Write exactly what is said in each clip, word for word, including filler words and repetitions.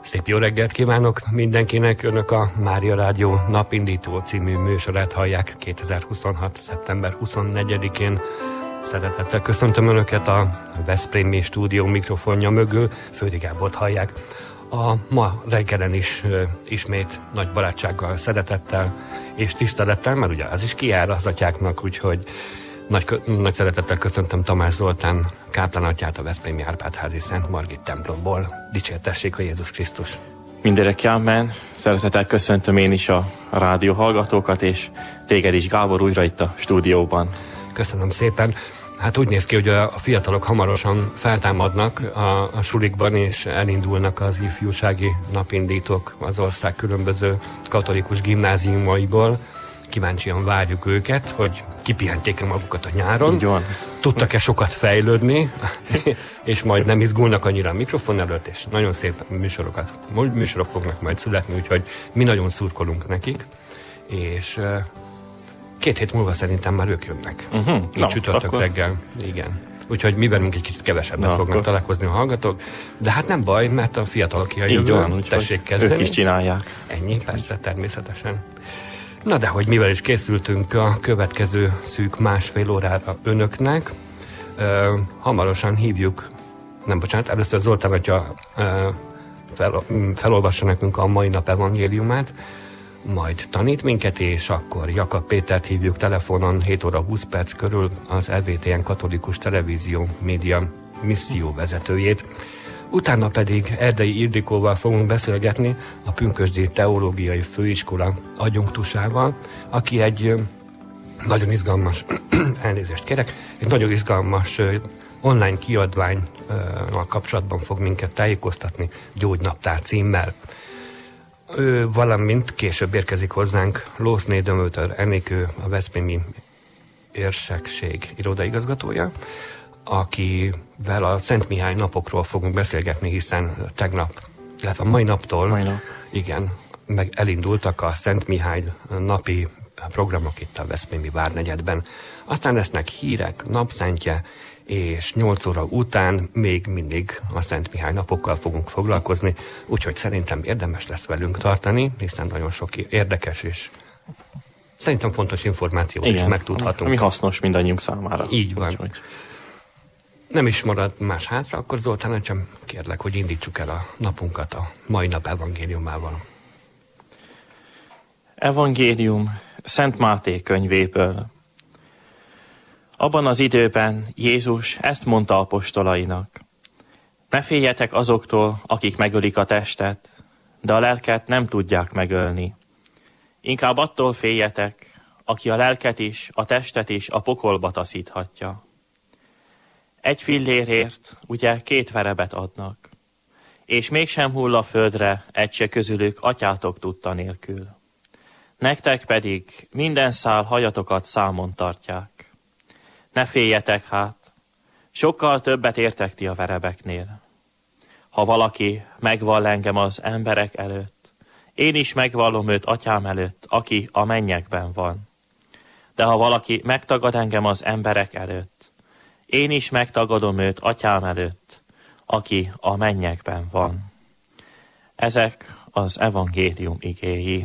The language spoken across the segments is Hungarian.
Szép jó reggelt kívánok mindenkinek! Önök a Mária Rádió Napindító című műsorát hallják kétezer-huszonhat. szeptember huszonnegyedikén. Szeretettel köszöntöm Önöket a Veszprémi stúdió mikrofonja mögül. Földi Gábort hallják. A ma reggelen is ö, ismét nagy barátsággal, szeretettel és tisztelettel, mert ugye az is kijár az atyáknak, úgyhogy nagy, nagy szeretettel köszöntöm Tamás Zoltán káplán atyát a Veszprémi Árpád-házi Szent Margit templomból. Dicsértessék a Jézus Krisztus! Mindenek jámen, szeretettel köszöntöm én is a rádió hallgatókat, és téged is, Gábor, újra itt a stúdióban. Köszönöm szépen! Hát úgy néz ki, hogy a fiatalok hamarosan feltámadnak a, a sulikban, és elindulnak az ifjúsági napindítók az ország különböző katolikus gimnáziumaiból. Kíváncsian várjuk őket, hogy kipihenték-e magukat a nyáron. Így van. Tudtak-e sokat fejlődni, és majd nem izgulnak annyira a mikrofon előtt, és nagyon szép műsorokat, műsorok fognak majd születni, úgyhogy mi nagyon szurkolunk nekik, és két hét múlva szerintem már ők jönnek. Uh-huh. Így Na, csütörtök akkor... reggel. Igen. Úgyhogy mi velünk egy kicsit kevesebbet Na, fognak akkor... találkozni a hallgatók, de hát nem baj, mert a fiatalok ki a jövő, tessék kezdeni. Ők is csinálják. Ennyi, persze, természetesen. Na de, hogy mivel is készültünk a következő szűk másfél órára önöknek, ö, hamarosan hívjuk, nem bocsánat, először Zoltán atya ö, fel, felolvassa nekünk a mai nap evangéliumát, majd tanít minket, és akkor Jakab Pétert hívjuk telefonon hét óra húsz perc körül, az E V T N Katolikus Televízió média misszió vezetőjét. Utána pedig Erdei Ildikóval fogunk beszélgetni, a Pünkösdi Teológiai Főiskola adjunktusával, aki egy nagyon izgalmas, elnézést kérek, egy nagyon izgalmas online kiadványnal kapcsolatban fog minket tájékoztatni, Gyógynaptár címmel. Ő valamint később érkezik hozzánk Lószné Dömötör Enikő, a Veszprémi Érsekség irodaigazgatója, akivel a Szent Mihály napokról fogunk beszélgetni, hiszen tegnap, illetve mai naptól, mai nap. igen, meg elindultak a Szent Mihály napi programok itt a Veszprémi Várnegyedben. Aztán lesznek hírek, napszentje, és nyolc óra után még mindig a Szent Mihály napokkal fogunk foglalkozni, úgyhogy szerintem érdemes lesz velünk tartani, hiszen nagyon sok érdekes és szerintem fontos információt Igen, is megtudhatunk. Ami hasznos mindannyiunk számára. Így van. Úgy, Nem is marad más hátra, akkor Zoltán atya, kérlek, hogy indítsuk el a napunkat a mai nap evangéliumával. Evangélium Szent Máté könyvéből. Abban az időben Jézus ezt mondta apostolainak. Ne féljetek azoktól, akik megölik a testet, de a lelket nem tudják megölni. Inkább attól féljetek, aki a lelket is, a testet is a pokolba taszíthatja. Egy fillérért ugye két verebet adnak, és mégsem hull a földre egy se közülük atyátok tudta nélkül. Nektek pedig minden szál hajatokat számon tartják. Ne féljetek hát, sokkal többet értek ti a verebeknél. Ha valaki megvall engem az emberek előtt, én is megvallom őt atyám előtt, aki a mennyekben van. De ha valaki megtagad engem az emberek előtt, én is megtagadom őt atyám előtt, aki a mennyekben van. Ezek az evangélium igéi.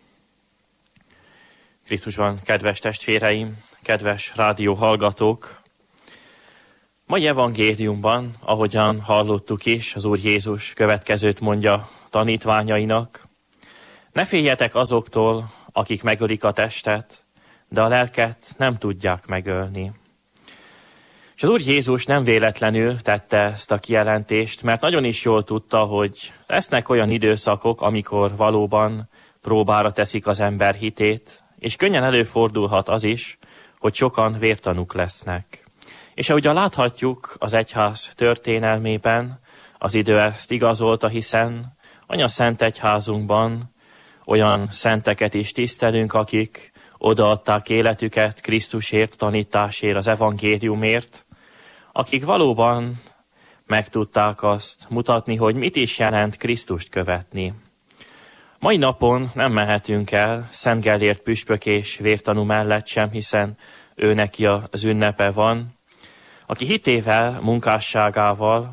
Krisztusban, kedves testvéreim, kedves rádióhallgatók! Mai evangéliumban, ahogyan hallottuk is, az Úr Jézus következőt mondja tanítványainak. Ne féljetek azoktól, akik megölik a testet, de a lelket nem tudják megölni. És az Úr Jézus nem véletlenül tette ezt a kijelentést, mert nagyon is jól tudta, hogy lesznek olyan időszakok, amikor valóban próbára teszik az ember hitét, és könnyen előfordulhat az is, hogy sokan vértanúk lesznek. És ahogy láthatjuk az egyház történelmében, az idő ezt igazolta, hiszen anya szent egyházunkban olyan szenteket is tisztelünk, akik odaadták életüket Krisztusért, tanításért, az evangéliumért, akik valóban meg tudták azt mutatni, hogy mit is jelent Krisztust követni. Mai napon nem mehetünk el Szent Gellért püspök és vértanú mellett sem, hiszen ő neki az ünnepe van, aki hitével, munkásságával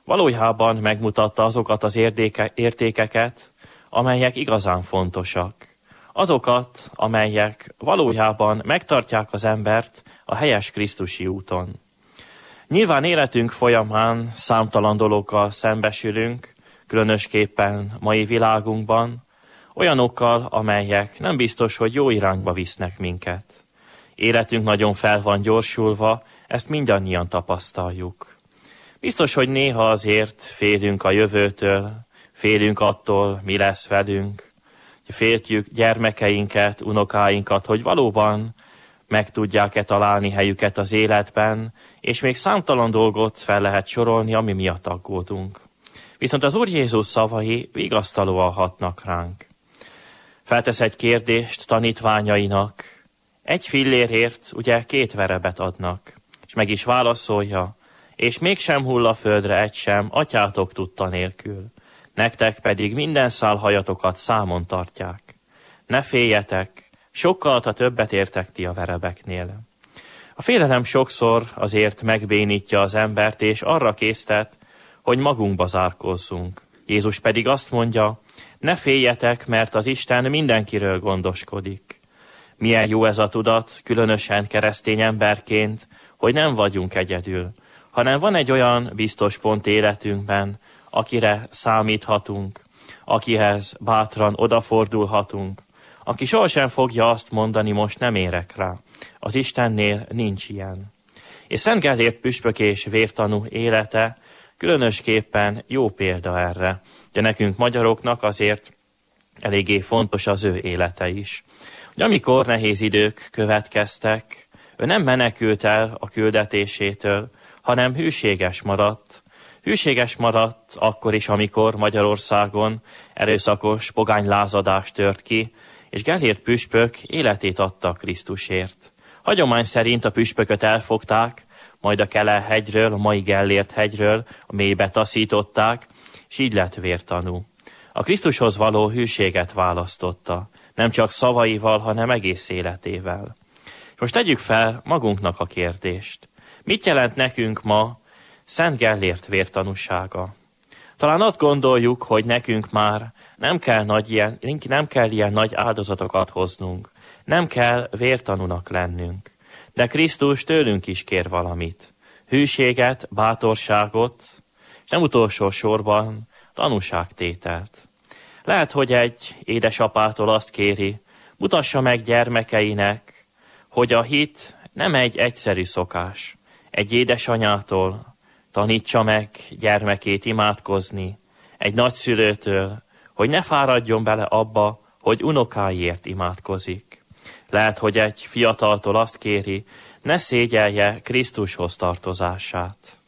valójában megmutatta azokat az érdéke, értékeket, amelyek igazán fontosak. Azokat, amelyek valójában megtartják az embert a helyes krisztusi úton. Nyilván életünk folyamán számtalan dologgal szembesülünk, különösképpen mai világunkban, olyanokkal, amelyek nem biztos, hogy jó irányba visznek minket. Életünk nagyon fel van gyorsulva, ezt mindannyian tapasztaljuk. Biztos, hogy néha azért félünk a jövőtől, félünk attól, mi lesz velünk, féltjük gyermekeinket, unokáinkat, hogy valóban meg tudják-e találni helyüket az életben, és még számtalan dolgot fel lehet sorolni, ami miatt aggódunk. Viszont az Úr Jézus szavai vigasztalóan hatnak ránk. Feltesz egy kérdést tanítványainak, egy fillérért ugye két verebet adnak, és meg is válaszolja, és mégsem hull a földre egy sem, atyátok tudta nélkül. Nektek pedig minden szál hajatokat számon tartják. Ne féljetek, sokkal a többet értek ti a verebeknél. A félelem sokszor azért megbénítja az embert, és arra késztet, hogy magunkba zárkózzunk. Jézus pedig azt mondja, ne féljetek, mert az Isten mindenkiről gondoskodik. Milyen jó ez a tudat, különösen keresztény emberként, hogy nem vagyunk egyedül, hanem van egy olyan biztos pont életünkben, akire számíthatunk, akihez bátran odafordulhatunk, aki sohasem fogja azt mondani, most nem érek rá. Az Istennél nincs ilyen. És Szent Gellért püspök és vértanú élete különösképpen jó példa erre. De nekünk magyaroknak azért eléggé fontos az ő élete is. Hogy amikor nehéz idők következtek, ő nem menekült el a küldetésétől, hanem hűséges maradt. Hűséges maradt akkor is, amikor Magyarországon erőszakos pogánylázadás tört ki, és Gellért püspök életét adta Krisztusért. Hagyomány szerint a püspököt elfogták, majd a Kele-hegyről, a mai Gellért hegyről a mélybe taszították, és így lett vértanú. A Krisztushoz való hűséget választotta, nem csak szavaival, hanem egész életével. Most tegyük fel magunknak a kérdést. Mit jelent nekünk ma Szent Gellért vértanúsága? Talán azt gondoljuk, hogy nekünk már nem kell, nagy ilyen, nem kell ilyen nagy áldozatokat hoznunk, nem kell vértanúnak lennünk. De Krisztus tőlünk is kér valamit. Hűséget, bátorságot, és nem utolsó sorban tanúságtételt. Lehet, hogy egy édesapától azt kéri, mutassa meg gyermekeinek, hogy a hit nem egy egyszerű szokás. Egy édesanyától tanítsa meg gyermekét imádkozni, egy nagyszülőtől, hogy ne fáradjon bele abba, hogy unokáiért imádkozik. Lehet, hogy egy fiataltól azt kéri, ne szégyelje Krisztushoz tartozását.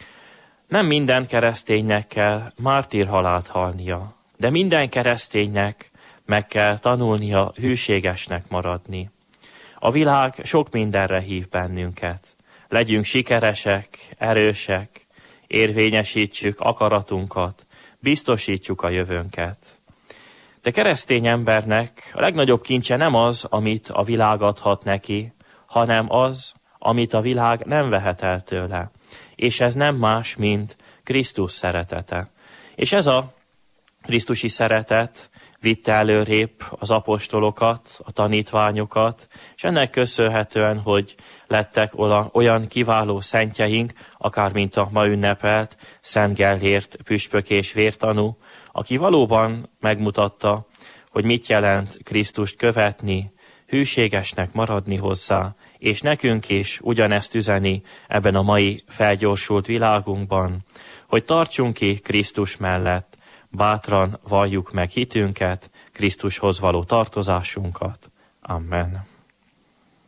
Nem minden kereszténynek kell mártírhalált halnia, de minden kereszténynek meg kell tanulnia hűségesnek maradni. A világ sok mindenre hív bennünket. Legyünk sikeresek, erősek, érvényesítsük akaratunkat, biztosítsuk a jövőnket. De keresztény embernek a legnagyobb kincse nem az, amit a világ adhat neki, hanem az, amit a világ nem vehet el tőle. És ez nem más, mint Krisztus szeretete. És ez a krisztusi szeretet vitte előrébb az apostolokat, a tanítványokat, és ennek köszönhetően, hogy lettek olyan kiváló szentjeink, akár mint a ma ünnepelt Szent Gellért püspök és vértanú, aki valóban megmutatta, hogy mit jelent Krisztust követni, hűségesnek maradni hozzá, és nekünk is ugyanezt üzeni ebben a mai felgyorsult világunkban, hogy tartsunk ki Krisztus mellett, bátran valljuk meg hitünket, Krisztushoz való tartozásunkat. Amen.